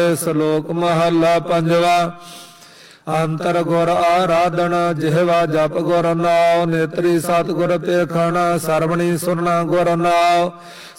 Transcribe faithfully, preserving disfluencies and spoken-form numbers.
ਸ਼ਲੋਕ ਮਹੱਲਾ ਪੰਜਵਾ। ਅੰਤਰ ਗੁਰ ਆਰਾਧਨ ਜਿਹਵਾ ਜਪ ਗੁਰ ਨਾਉ। ਨੇਤਰੀ ਸਤਿਗੁਰ ਪੇਖਣ ਸਰਵਣੀ ਸੁਨਣਾ ਗੁਰ ਨਾਉ।